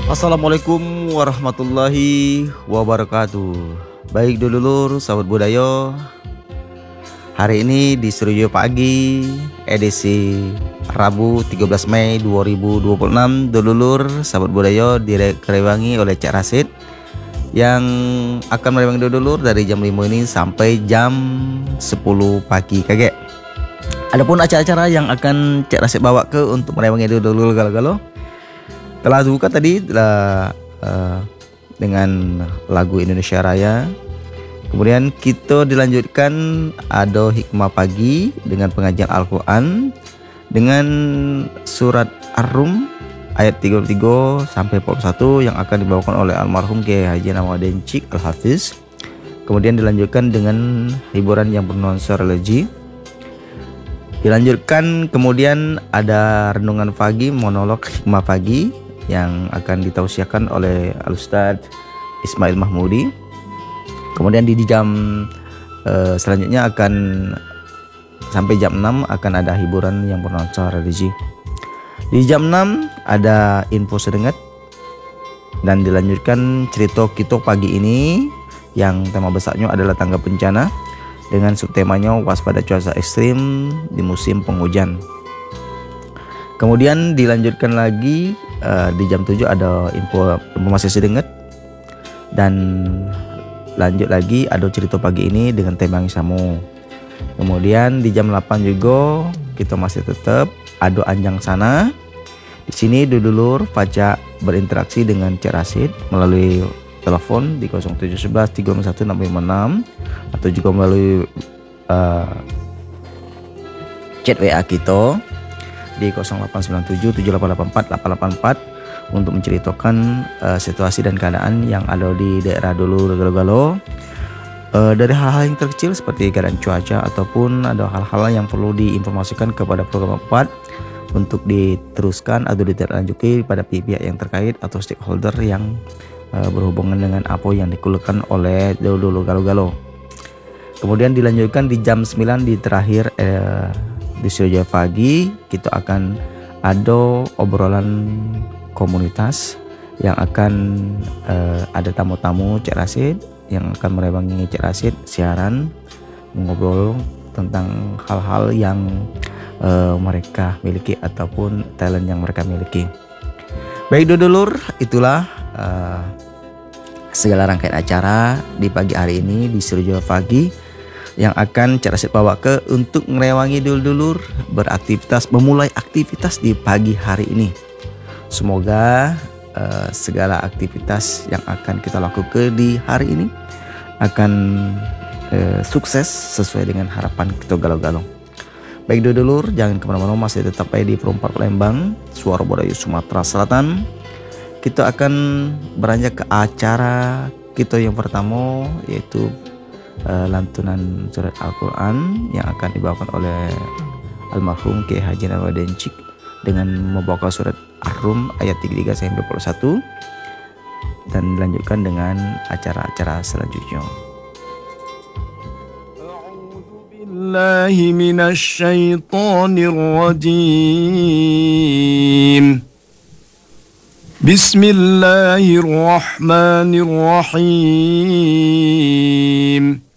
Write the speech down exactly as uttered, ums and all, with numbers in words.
Assalamualaikum warahmatullahi wabarakatuh. Baik dulur, sahabat budaya. Hari ini di Surujo Pagi, edisi Rabu tiga belas Mei dua ribu dua puluh enam, dulur, sahabat budaya direwangi oleh Cak Rasid yang akan merewangi dulur dari jam lima ini sampai jam sepuluh pagi kakek. Adapun acara-acara yang akan Cak Rasid bawa ke untuk merewangi dulur galau-galau telah dibuka tadi telah, uh, dengan lagu Indonesia Raya. Kemudian kita dilanjutkan ada hikmah pagi dengan pengajian Al-Quran dengan surat Ar-Rum ayat tiga puluh tiga sampai empat puluh satu yang akan dibawakan oleh almarhum Kiai Haji Nawaden Cik Al-Hafiz. Kemudian dilanjutkan dengan hiburan yang bernuansa religi. Dilanjutkan kemudian ada renungan pagi, monolog hikmah pagi yang akan ditausiahkan oleh Al-Ustaz Ismail Mahmudi. Kemudian di jam uh, selanjutnya akan sampai jam enam akan ada hiburan yang bernuansa religi. Di jam enam ada info sedengat dan dilanjutkan cerita kita pagi ini yang tema besarnya adalah tangga bencana dengan subtemanya waspada cuaca ekstrim di musim penghujan. Kemudian dilanjutkan lagi uh, di jam tujuh ada info informasi sedengat dan lanjut lagi ada cerita pagi ini dengan tema yang sama. Kemudian di jam delapan juga kita masih tetap ada anjang sana. Di sini dulur pajak berinteraksi dengan Cak Rasid melalui telepon di nol tujuh satu satu tiga nol satu enam lima enam atau juga melalui uh, chat W A kita di nol delapan sembilan tujuh tujuh delapan delapan empat delapan delapan empat untuk menceritakan uh, situasi dan keadaan yang ada di daerah dulu galau-galau, uh, dari hal-hal yang terkecil seperti keadaan cuaca ataupun ada hal-hal yang perlu diinformasikan kepada program empat untuk diteruskan atau ditindaklanjuti pada pihak-pihak yang terkait atau stakeholder yang uh, berhubungan dengan apa yang dikeluhkan oleh dulu galau-galau. Kemudian dilanjutkan di jam sembilan di terakhir uh, di Surujo Pagi kita akan ada obrolan komunitas yang akan uh, ada tamu-tamu Cak Rasid yang akan merewangi Cak Rasid siaran mengobrol tentang hal-hal yang uh, mereka miliki ataupun talent yang mereka miliki. Baik dulur, itulah uh, segala rangkaian acara di pagi hari ini di Surujo Pagi yang akan Cak Rasid bawa ke untuk ngerewangi dulur-dulur beraktivitas, memulai aktivitas di pagi hari ini. Semoga uh, segala aktivitas yang akan kita lakukan di hari ini akan uh, sukses sesuai dengan harapan kita galau-galau. Baik dulur, jangan kemana-mana, masih tetap di Perumpak Lembang, Suara Budaya Sumatera Selatan. Kita akan beranjak ke acara kita yang pertama, yaitu Uh, lantunan surat Al-Quran yang akan dibawakan oleh almarhum Kiai Haji Nawaden Cik dengan membawa surat Ar-Rum ayat tiga puluh tiga sampai empat puluh satu dan dilanjutkan dengan acara-acara selanjutnya. A'udzu billahi minasy syaithanir rajim. Bismillahirrahmanirrahim.